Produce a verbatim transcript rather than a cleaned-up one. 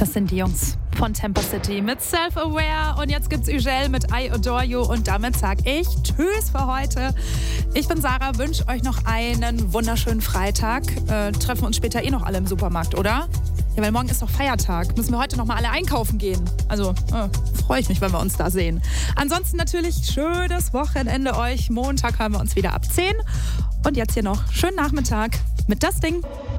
Das sind die Jungs von Temper City mit Self-Aware. Und jetzt gibt's Ugel mit I Adore You. Und damit sag ich Tschüss für heute. Ich bin Sarah, wünsche euch noch einen wunderschönen Freitag. Äh, treffen uns später eh noch alle im Supermarkt, oder? Ja, weil morgen ist doch Feiertag. Müssen wir heute noch mal alle einkaufen gehen. Also äh, freue ich mich, wenn wir uns da sehen. Ansonsten natürlich schönes Wochenende euch. Montag hören wir uns wieder ab zehn. Und jetzt hier noch schönen Nachmittag mit das Ding.